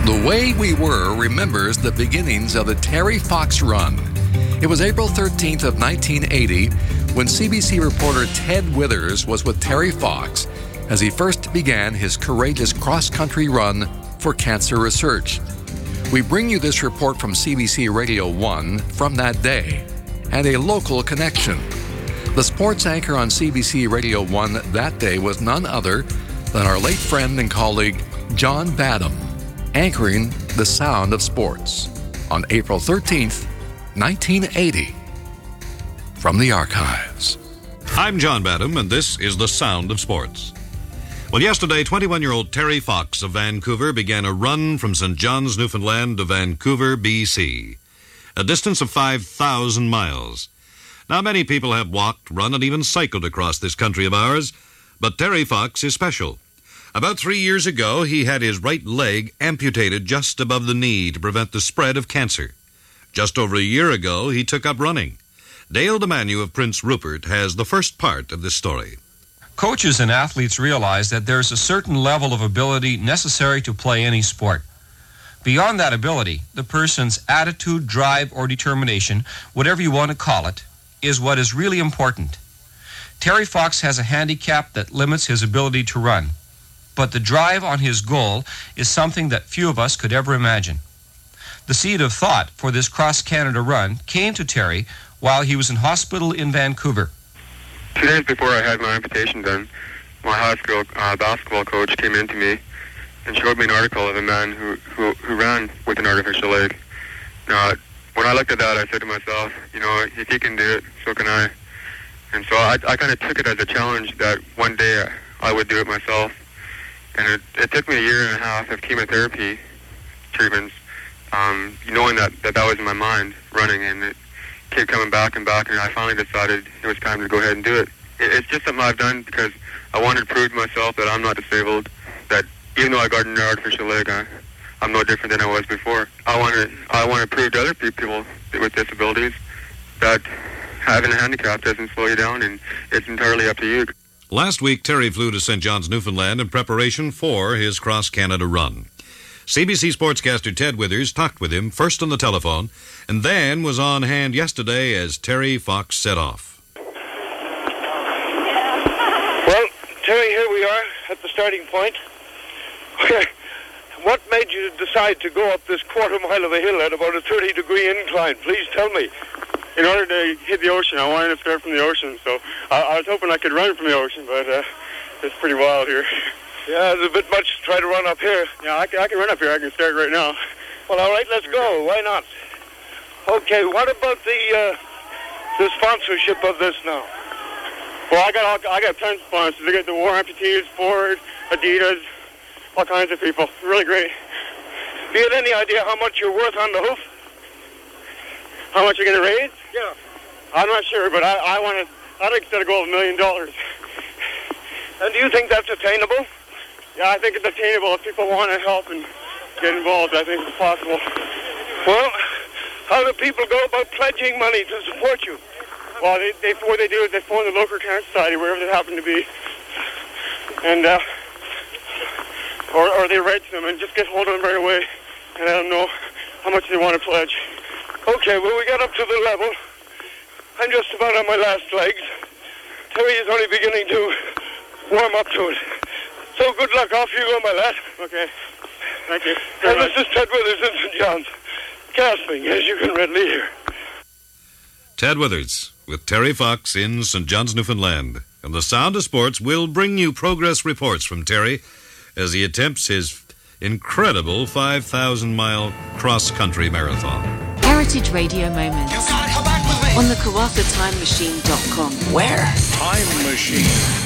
The Way We Were remembers the beginnings of the Terry Fox Run. It was April 13th of 1980 when CBC reporter Ted Withers was with Terry Fox as he first began his courageous cross-country run for cancer research. We bring you this report from CBC Radio 1 from that day and a local connection. The sports anchor on CBC Radio 1 that day was none other than our late friend and colleague John Badham, anchoring The Sound of Sports on April 13th, 1980. From the archives. I'm John Badham, and this is The Sound of Sports. Well, yesterday, 21-year-old Terry Fox of Vancouver began a run from St. John's, Newfoundland to Vancouver, BC, a distance of 5,000 miles. Now, many people have walked, run, and even cycled across this country of ours, but Terry Fox is special. About 3 years ago, he had his right leg amputated just above the knee to prevent the spread of cancer. Just over a year ago, he took up running. Dale DeManu of Prince Rupert has the first part of this story. Coaches and athletes realize that there's a certain level of ability necessary to play any sport. Beyond that ability, the person's attitude, drive, or determination, whatever you want to call it, is what is really important. Terry Fox has a handicap that limits his ability to run, but the drive on his goal is something that few of us could ever imagine. The seed of thought for this cross-Canada run came to Terry while he was in hospital in Vancouver. 2 days before I had my amputation done, my high school basketball coach came in to me and showed me an article of a man who ran with an artificial leg. Now, when I looked at that, I said to myself, if he can do it, so can I. And so I kind of took it as a challenge that one day I would do it myself. And it took me 1.5 years of chemotherapy treatments, knowing that was in my mind, running, and it kept coming back, and I finally decided it was time to go ahead and do it. It's just something I've done because I wanted to prove to myself that I'm not disabled, that even though I got an artificial leg, I'm no different than I was before. I want to prove to other people with disabilities that having a handicap doesn't slow you down, and it's entirely up to you. Last week, Terry flew to St. John's, Newfoundland in preparation for his cross-Canada run. CBC sportscaster Ted Withers talked with him first on the telephone and then was on hand yesterday as Terry Fox set off. Well, Terry, here we are at the starting point. What made you decide to go up this quarter mile of a hill at about a 30-degree incline? Please tell me. In order to hit the ocean, I wanted to start from the ocean, so I was hoping I could run from the ocean, but it's pretty wild here. Yeah, it's a bit much to try to run up here. Yeah, I can run up here. I can start right now. Well, all right, let's go. Why not? Okay, what about the sponsorship of this now? Well, I got tons of sponsors. I got the War Amputees, Ford, Adidas, all kinds of people. Really great. Do you have any idea how much you're worth on the hoof? How much you're going to raise? Yeah. I'm not sure, but I'd like to set a goal of $1 million. And do you think that's attainable? Yeah, I think it's attainable if people want to help and get involved. I think it's possible. Well, how do people go about pledging money to support you? Well, what they do is they phone the local cancer society, wherever they happen to be, and or they write to them and just get hold of them right away and let them know how much they want to pledge. Okay, well, we got up to the level. I'm just about on my last legs. Terry is only beginning to warm up to it. So good luck. Off you go, my lad. Okay. Thank you. And this is Ted Withers in St. John's, gasping, as you can readily hear. Ted Withers with Terry Fox in St. John's, Newfoundland. And The Sound of Sports will bring you progress reports from Terry as he attempts his incredible 5,000-mile cross-country marathon. Heritage Radio Moments on the KarrathaTimeMachine.com. Where? Time Machine.